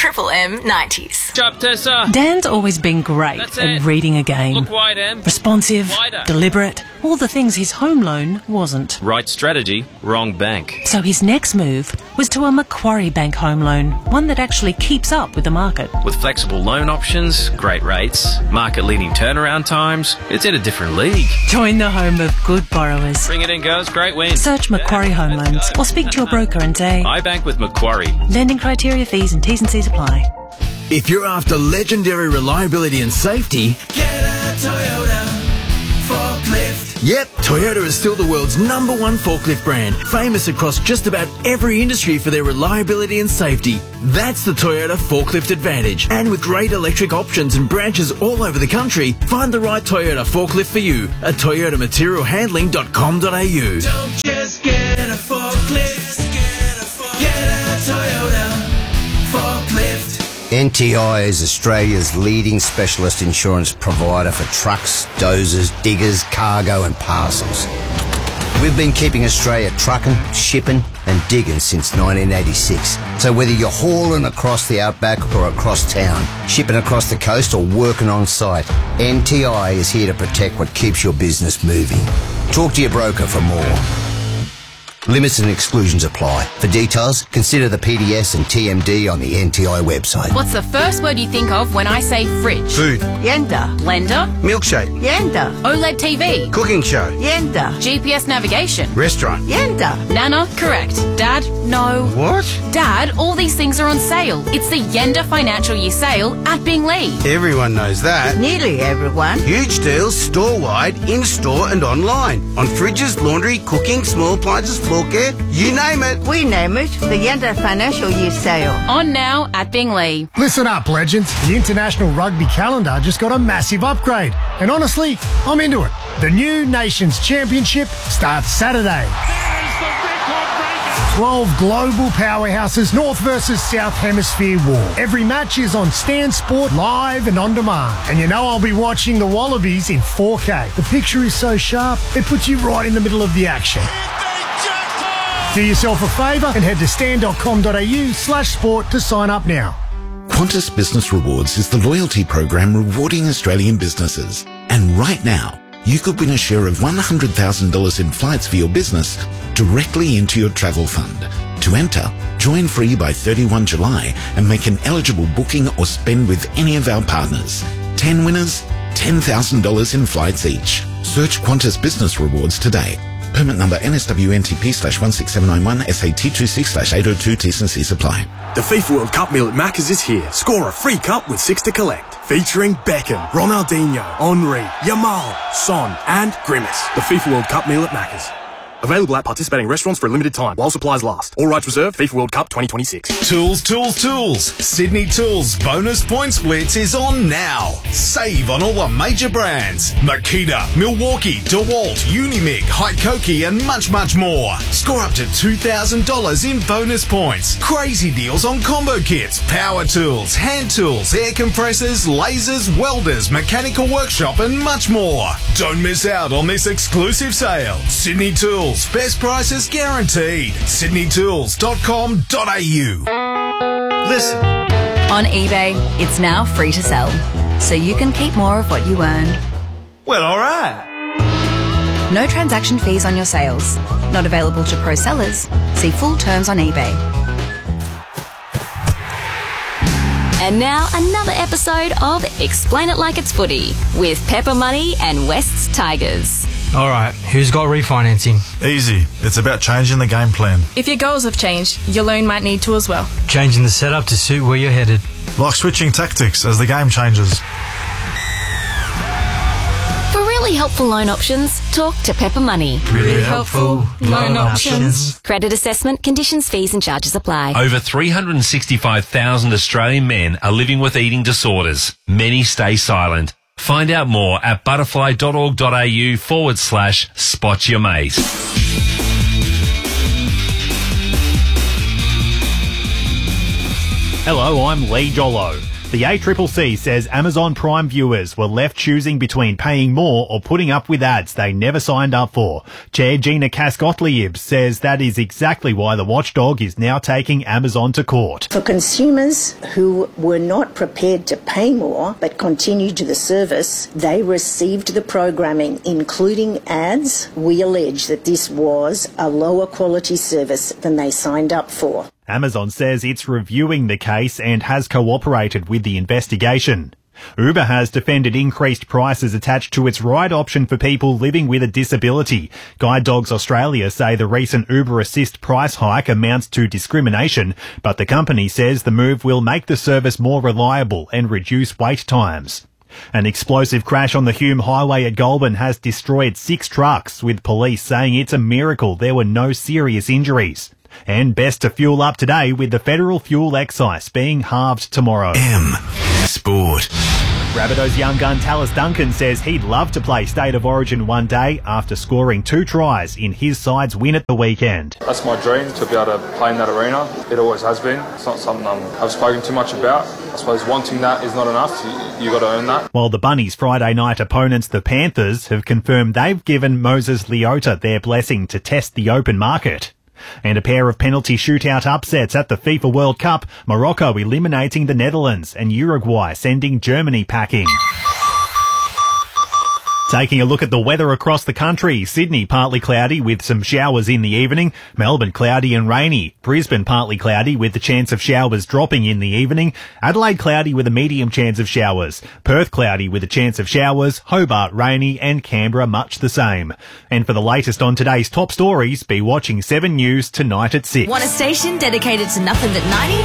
Triple M 90s. Chop Tessa. Dan's always been great at reading a game. Look wide, Em. Responsive, Wider. deliberate, all the things his home loan wasn't. Right strategy, wrong bank. So his next move was to a Macquarie Bank home loan, one that actually keeps up with the market. With flexible loan options, great rates, market-leading turnaround times, it's in a different league. Join the home of good borrowers. Bring it in, girls. Great win. Search Macquarie Home Loans or speak to your broker and say, I bank with Macquarie. lending criteria, fees and T's and C's apply. If you're after legendary reliability and safety, Get a Toyota forklift. yep, Toyota is still the world's #1 forklift brand, famous across just about every industry for their reliability and safety. That's the Toyota Forklift Advantage. And with great electric options and branches all over the country, find the right Toyota forklift for you at toyotamaterialhandling.com.au. Don't just get a forklift. Get a Toyota forklift. NTI is Australia's leading specialist insurance provider for trucks, dozers, diggers, cargo and parcels. We've been keeping Australia trucking, shipping and digging since 1986. So whether you're hauling across the outback or across town, shipping across the coast or working on site, NTI is here to protect what keeps your business moving. Talk to your broker for more. Limits and exclusions apply. For details, consider the PDS and TMD on the NTI website. What's the first word you think of when I say fridge? Food. Yenda. Blender? Milkshake. Yenda. OLED TV? Cooking show. Yenda. GPS navigation? Restaurant. Yenda. Nana? Correct. Dad? No. What? Dad, all these things are on sale. It's the Yenda Financial Year Sale at Binglee. Everyone knows that. Nearly everyone. Huge deals store-wide, in-store and online. On fridges, laundry, cooking, small appliances, floor care, you name it. We name it the Yenda Financial Year Sale. On now at Binglee. Listen up, legends. The International Rugby calendar just got a massive upgrade. And honestly, I'm into it. The new Nations Championship starts Saturday. 12 global powerhouses, North versus South Hemisphere war. Every match is on Stan Sport live and on demand. And you know I'll be watching the Wallabies in 4K. The picture is so sharp, it puts you right in the middle of the action. Do yourself a favour and head to stan.com.au/sport to sign up now. Qantas Business Rewards is the loyalty program rewarding Australian businesses. And right now, you could win a share of $100,000 in flights for your business directly into your travel fund. To enter, join free by 31 July and make an eligible booking or spend with any of our partners. 10 winners, $10,000 in flights each. Search Qantas Business Rewards today. Permit number NSWNTP/16791 SAT26/802 T&Cs apply. The FIFA World Cup meal at Macca's is here. Score a free cup with 6 to collect. Featuring Beckham, Ronaldinho, Henry, Yamal, Son and Grimace. The FIFA World Cup meal at Macca's. Available at participating restaurants for a limited time while supplies last. All rights reserved. FIFA World Cup 2026. Tools, tools, tools. Sydney Tools bonus points blitz is on now. Save on all the major brands. Makita, Milwaukee, DeWalt, Unimig, Hykoki and much, much more. Score up to $2,000 in bonus points. Crazy deals on combo kits, power tools, hand tools, air compressors, lasers, welders, mechanical workshop and much more. Don't miss out on this exclusive sale. Sydney Tools. Best prices guaranteed. sydneytools.com.au. Listen. On eBay, it's now free to sell, so you can keep more of what you earn. Well, all right. No transaction fees on your sales. Not available to pro sellers. See full terms on eBay. And now another episode of Explain It Like It's Footy with Pepper Money and West's Tigers. All right, who's got refinancing? Easy. It's about changing the game plan. If your goals have changed, your loan might need to as well. Changing the setup to suit where you're headed. Like switching tactics as the game changes. For really helpful loan options, talk to Pepper Money. Really helpful loan options. Credit assessment, conditions, fees and charges apply. Over 365,000 Australian men are living with eating disorders. Many stay silent. Find out more at butterfly.org.au/spot your mate. Hello, I'm Lee Jollo. The ACCC says Amazon Prime viewers were left choosing between paying more or putting up with ads they never signed up for. Chair Gina Kass-Gottlieb says that is exactly why the watchdog is now taking Amazon to court. For consumers who were not prepared to pay more but continued to the service, they received the programming, including ads. We allege that this was a lower quality service than they signed up for. Amazon says it's reviewing the case and has cooperated with the investigation. Uber has defended increased prices attached to its ride option for people living with a disability. Guide Dogs Australia say the recent Uber Assist price hike amounts to discrimination, but the company says the move will make the service more reliable and reduce wait times. An explosive crash on the Hume Highway at Goulburn has destroyed 6 trucks, with police saying it's a miracle there were no serious injuries. And best to fuel up today with the federal fuel excise being halved tomorrow. Sport. Rabbitohs young gun Tallis Duncan says he'd love to play State of Origin one day after scoring 2 tries in his side's win at the weekend. That's my dream, to be able to play in that arena. It always has been. It's not something I've spoken too much about. I suppose wanting that is not enough. You got to earn that. While the Bunnies' Friday night opponents, the Panthers, have confirmed they've given Moses Leota their blessing to test the open market. And a pair of penalty shootout upsets at the FIFA World Cup, Morocco eliminating the Netherlands and Uruguay sending Germany packing. Taking a look at the weather across the country, Sydney partly cloudy with some showers in the evening, Melbourne cloudy and rainy, Brisbane partly cloudy with the chance of showers dropping in the evening, Adelaide cloudy with a medium chance of showers, Perth cloudy with a chance of showers, Hobart rainy and Canberra much the same. And for the latest on today's top stories, be watching 7 News tonight at 6. Want a station dedicated to nothing but 90s?